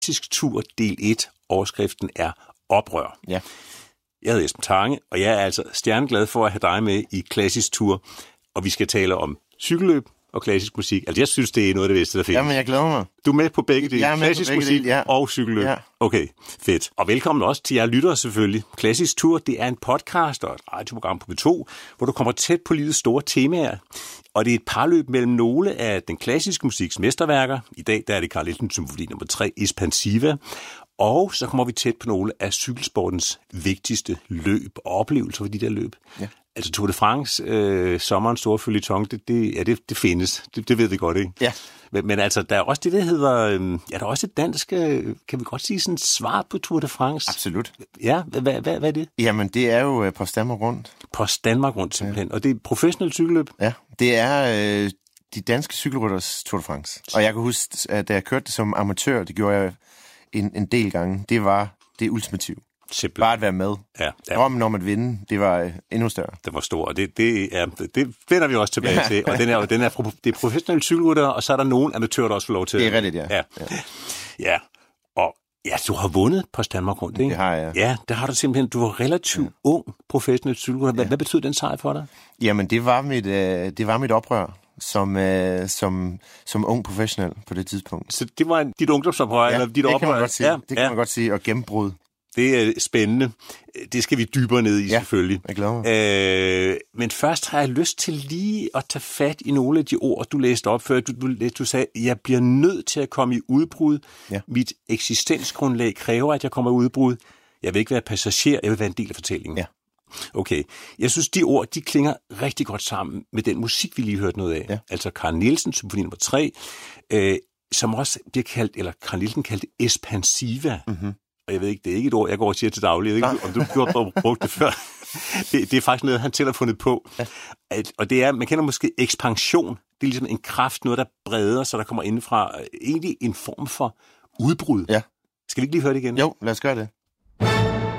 Klassisk Tur del 1. Overskriften er Oprør. Ja. Jeg hedder Esben Tange, og jeg er altså stjerneglad for at have dig med i Klassisk Tur. Og vi skal tale om cykelløb og klassisk musik. Altså, jeg synes, det er noget af det bedste, der findes. Jamen, jeg glæder mig. Du er med på begge dele. Jeg er med klassisk på begge musik dele, ja. og cykelløb. Ja. Okay, fedt. Og velkommen også til jer lyttere selvfølgelig. Klassisk Tur, det er en podcast og et radioprogram på P2, hvor du kommer tæt på livets store temaer. Og det er et parløb mellem nogle af den klassiske musiks mesterværker. I dag der er det Carl Nielsen Symfoni nummer 3, Espansiva. Og så kommer vi tæt på nogle af cykelsportens vigtigste løb og oplevelser for de der løb. Ja. Altså Tour de France, sommerens store føljeton, det findes. Det ved vi godt, ikke? Ja. Men altså, der er også det, der hedder... der er også et dansk, kan vi godt sige, sådan svar på Tour de France? Absolut. Ja, hvad er det? Jamen, det er jo Post Danmark Rundt. Post Danmark Rundt, simpelthen. Ja. Og det er professionelt cykelløb? Ja, det er de danske cykelrytters Tour de France. Og jeg kan huske, at da jeg kørte det som amatør, det gjorde jeg en del gange, det var det ultimative. Simpelthen. Bare at være med. Ja. Drømmen om at vinde, det var endnu større. Det var stor, og det vender vi også tilbage til. Og det er professionelle cykelrytter, og så er der nogle amatører, der også får lov til. Det er rigtigt, ja. Ja. Og ja, du har vundet på Danmark Rundt, ikke? Det har jeg. Ja, der har du simpelthen, du var relativt ung professionel cykelrytter. Hvad betød den sejr for dig? Jamen, det var mit oprør som ung professionel på det tidspunkt. Så det var dit ungdomsoprør, eller dit oprør? Kan man godt sige. Ja, det kan man godt sige, og gennembrud. Det er spændende. Det skal vi dybere ned i, selvfølgelig. Jeg glæder mig. Men først har jeg lyst til lige at tage fat i nogle af de ord, du læste op før. Du sagde, jeg bliver nødt til at komme i udbrud. Ja. Mit eksistensgrundlag kræver, at jeg kommer i udbrud. Jeg vil ikke være passager, jeg vil være en del af fortællingen. Ja. Okay. Jeg synes, de ord, de klinger rigtig godt sammen med den musik, vi lige hørte noget af. Ja. Altså Carl Nielsen, Symfoni nummer 3, som også bliver kaldt, eller Carl Nielsen kaldte Espansiva. Mm-hmm. Og jeg ved ikke, det er ikke et ord, jeg går og siger til daglig. Jeg ved ikke, om du har brugt det før. Det er faktisk noget, han selv har fundet på. Ja. Og det er, man kender måske ekspansion. Det er ligesom en kraft, noget der breder, så der kommer indenfra egentlig en form for udbrud. Ja. Skal vi ikke lige høre det igen? Jo, lad os gøre det.